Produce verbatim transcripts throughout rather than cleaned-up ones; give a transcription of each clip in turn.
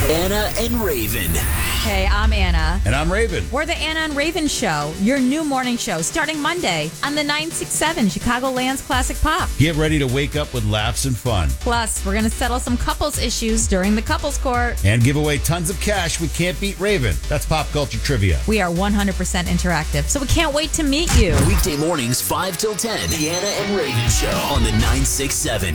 Anna and Raven. Hey, I'm Anna. And I'm Raven. We're the Anna and Raven Show, your new morning show, starting Monday on the nine sixty-seven Chicagoland's Classic Pop. Get ready to wake up with laughs and fun. Plus, we're going to settle some couples issues during the Couples Court. And give away tons of cash. We can't beat Raven. That's pop culture trivia. We are one hundred percent interactive, so we can't wait to meet you. Weekday mornings, five till ten. The Anna and Raven Show on the nine sixty-seven.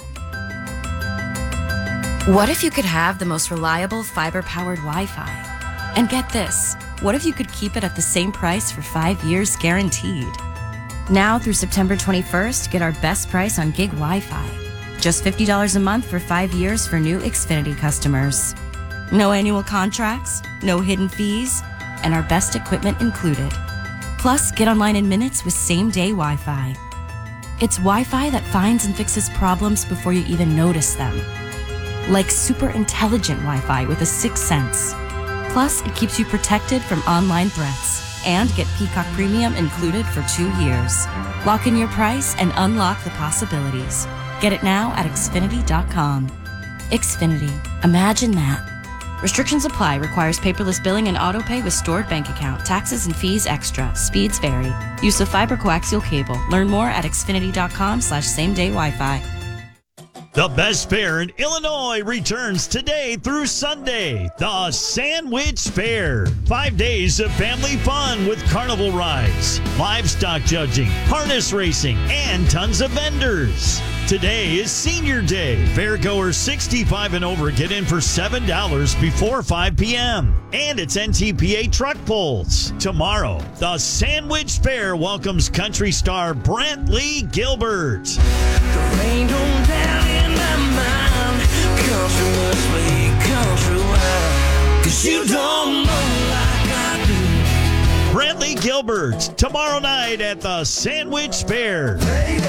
What if you could have the most reliable fiber-powered Wi-Fi? And get this, what if you could keep it at the same price for five years guaranteed? Now through September twenty-first, get our best price on gig Wi-Fi. Just fifty dollars a month for five years for new Xfinity customers. No annual contracts, no hidden fees, and our best equipment included. Plus, get online in minutes with same-day Wi-Fi. It's Wi-Fi that finds and fixes problems before you even notice them. Like super intelligent Wi-Fi with a sixth sense. Plus, it keeps you protected from online threats. And get Peacock Premium included for two years. Lock in your price and unlock the possibilities. Get it now at Xfinity dot com. Xfinity. Imagine that. Restrictions apply. Requires paperless billing and autopay with stored bank account. Taxes and fees extra. Speeds vary. Use of fiber coaxial cable. Learn more at Xfinity dot com slash same day Wi-Fi. The best fair in Illinois returns today through Sunday. The Sandwich Fair. Five days of family fun with carnival rides, livestock judging, harness racing, and tons of vendors. Today is Senior Day. Fairgoers sixty-five and over get in for seven dollars before five p.m. And it's N T P A truck pulls. Tomorrow, the Sandwich Fair welcomes country star Brantley Gilbert. The rain don't down in my mind. Country must be country wild. Cause you don't know like I do. Brantley Gilbert, tomorrow night at the Sandwich Fair.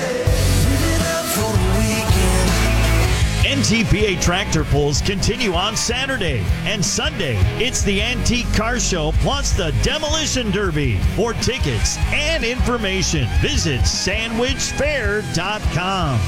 N T P A tractor pulls continue on Saturday and Sunday. It's the Antique Car Show plus the Demolition Derby. For tickets and information, visit sandwich fair dot com.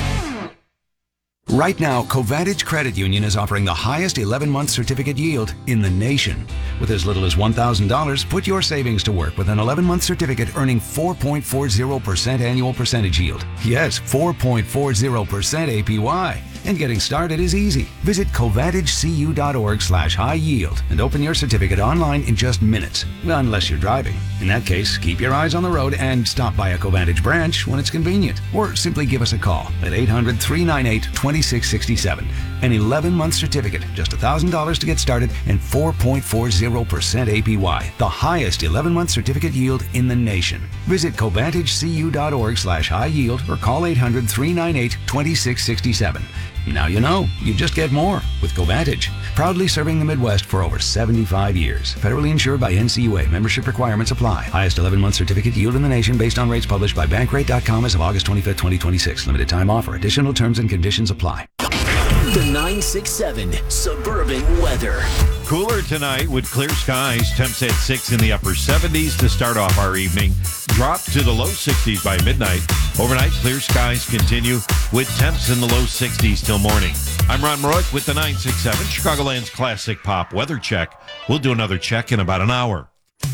Right now, Covantage Credit Union is offering the highest eleven-month certificate yield in the nation. With as little as one thousand dollars, put your savings to work with an eleven-month certificate earning four point four zero percent annual percentage yield. Yes, four point four zero percent A P Y. And getting started is easy. Visit covantagegu.org slash high yield and open your certificate online in just minutes, unless you're driving. In that case, keep your eyes on the road and stop by a Covantage branch when it's convenient. Or simply give us a call at eight hundred, three nine eight, two six six seven. An eleven-month certificate, just one thousand dollars to get started, and four point four zero percent A P Y, the highest eleven-month certificate yield in the nation. Visit covantagegu.org slash high yield or call eight hundred, three nine eight, two six six seven. Now you know, you just get more with Covantage. Proudly serving the Midwest for over seventy-five years. Federally insured by N C U A. Membership requirements apply. Highest eleven-month certificate yield in the nation based on rates published by bankrate dot com as of August twenty-fifth, twenty twenty-six. Limited time offer. Additional terms and conditions apply. The nine sixty-seven Suburban Weather. Cooler tonight with clear skies. Temps at six in the upper seventies to start off our evening. Drop to the low sixties by midnight. Overnight, clear skies continue with temps in the low sixties till morning. I'm Ron Maroik with the nine sixty-seven Chicagoland's Classic Pop Weather Check. We'll do another check in about an hour.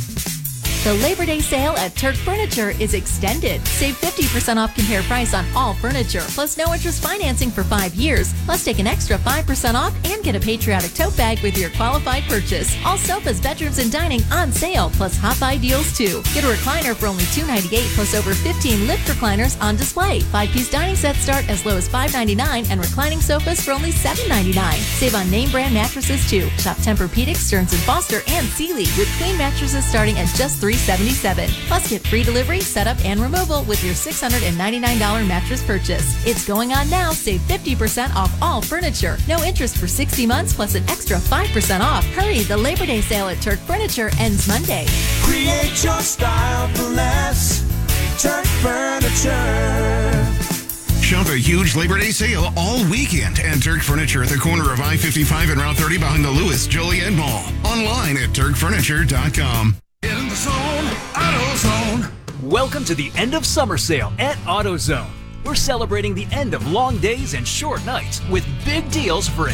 The Labor Day sale at Turk Furniture is extended. Save fifty percent off compare price on all furniture, plus no interest financing for five years. Plus take an extra five percent off and get a patriotic tote bag with your qualified purchase. All sofas, bedrooms, and dining on sale, plus hot buy deals too. Get a recliner for only two ninety-eight, plus over fifteen lift recliners on display. Five-piece dining sets start as low as five ninety-nine, and reclining sofas for only seven ninety-nine. Save on name brand mattresses too. Shop Tempur-Pedic, Stearns and Foster, and Sealy with queen mattresses starting at just three seventy-seven. Plus get free delivery, setup, and removal with your six hundred ninety-nine dollars mattress purchase. It's going on now. Save fifty percent off all furniture. No interest for sixty months plus an extra five percent off. Hurry, the Labor Day sale at Turk Furniture ends Monday. Create your style for less. Turk Furniture. Shop a huge Labor Day sale all weekend at Turk Furniture at the corner of I fifty-five and Route thirty behind the Louis Joliet Mall. Online at turk furniture dot com. In the zone, AutoZone. Welcome to the end of summer sale at AutoZone. We're celebrating the end of long days and short nights with big deals for